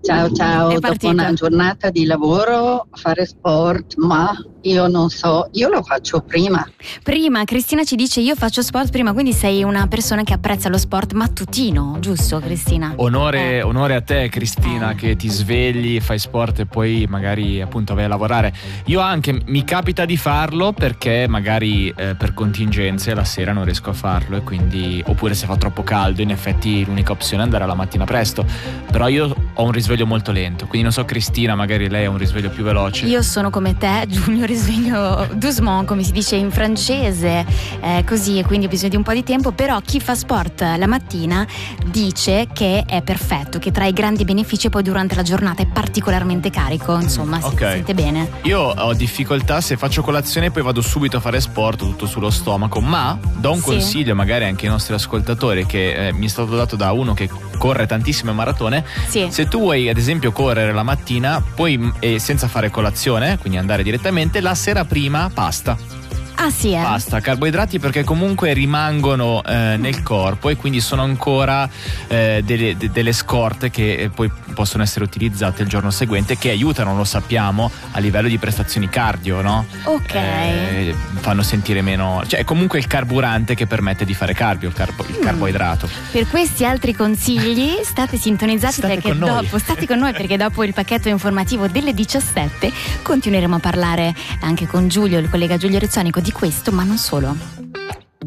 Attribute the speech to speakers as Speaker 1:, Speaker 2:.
Speaker 1: Ciao,
Speaker 2: È
Speaker 1: dopo
Speaker 2: partita.
Speaker 1: una giornata di lavoro fare sport, ma io non so, io lo faccio prima.
Speaker 2: Prima Cristina ci dice io faccio sport prima, quindi sei una persona che apprezza lo sport mattutino, giusto Cristina?
Speaker 3: Onore a te Cristina, che ti svegli, fai sport e poi magari appunto vai a lavorare. Io anche mi capita di farlo perché magari per contingenze la sera non riesco a farlo, e quindi, oppure se fa troppo caldo, in effetti l'unica opzione è andare alla mattina presto. Però io ho un risveglio molto lento, quindi non so Cristina, magari lei ha un risveglio più veloce.
Speaker 2: Io sono come te, Giulio, risveglio doucement, come si dice in francese, così, e quindi ho bisogno di un po' di tempo. Però chi fa sport la mattina dice che è perfetto, che trae grandi benefici, e poi durante la giornata è particolarmente carico, insomma, si sente bene.
Speaker 3: Io ho difficoltà se faccio colazione e poi vado subito a fare sport, tutto sullo stomaco, ma do un consiglio magari anche ai nostri ascoltatori, che mi è stato dato da uno che corre tantissime maratone. Se tu vuoi ad esempio correre la mattina, poi senza fare colazione, quindi andare direttamente, la sera prima pasta.
Speaker 2: Ah sì,
Speaker 3: Pasta, carboidrati, perché comunque rimangono nel corpo, e quindi sono ancora delle scorte che poi possono essere utilizzate il giorno seguente, che aiutano, lo sappiamo, a livello di prestazioni cardio, no?
Speaker 2: Ok.
Speaker 3: Fanno sentire meno, cioè è comunque il carburante che permette di fare cardio, il carboidrato.
Speaker 2: Per questi altri consigli state sintonizzati,
Speaker 3: State
Speaker 2: perché
Speaker 3: con noi.
Speaker 2: state con noi, perché dopo il pacchetto informativo delle 17 continueremo a parlare anche con Giulio, il collega Giulio Rezzonico, di questo, ma non solo.